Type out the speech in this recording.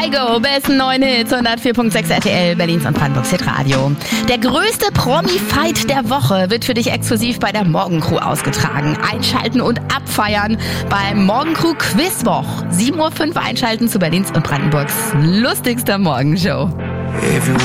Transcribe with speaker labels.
Speaker 1: Kygo, besten neuen Hits, 104.6 RTL, Berlins und Brandenburgs Hitradio. Der größte Promi-Fight der Woche wird für dich exklusiv bei der Morgencrew ausgetragen. Einschalten und abfeiern beim Morgencrew Quizwoch. 7:05 Uhr einschalten zu Berlins und Brandenburgs lustigster Morgenshow.